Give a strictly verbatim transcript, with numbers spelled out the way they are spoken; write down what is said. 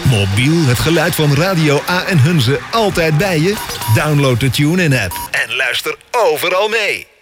Mobiel het geluid van Radio A en Hunze altijd bij je? Download de TuneIn app en luister overal mee.